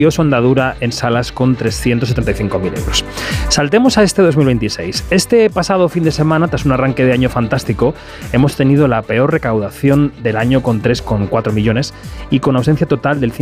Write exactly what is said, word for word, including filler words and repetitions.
su andadura en salas con trescientos setenta y cinco mil euros. Saltemos a este dos mil veintiséis. Este pasado fin de semana, tras un arranque de año fantástico, hemos tenido la peor recaudación del año con tres coma cuatro millones y con ausencia total del